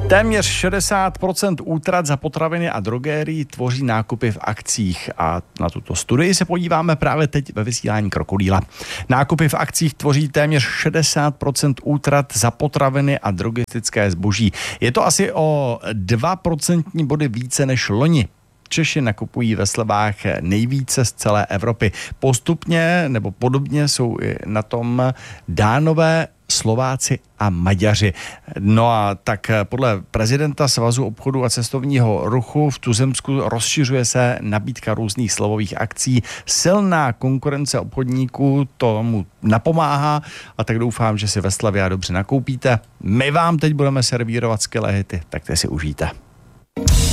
Téměř 60% útrat za potraviny a drogérii tvoří nákupy v akcích a na tuto studii se podíváme právě teď ve vysílání Krokodýla. Nákupy v akcích tvoří téměř 60% útrat za potraviny a drogistické zboží. Je to asi o 2% body více než loni. Češi nakupují ve slevách nejvíce z celé Evropy. Postupně nebo podobně jsou na tom Dánové, Slováci a Maďaři. No a tak podle prezidenta Svazu obchodu a cestovního ruchu v tuzemsku rozšiřuje se nabídka různých slevových akcí. Silná konkurence obchodníků tomu napomáhá a tak doufám, že si ve slevě a dobře nakoupíte. My vám teď budeme servírovat skvělé hity, tak ty si užijte.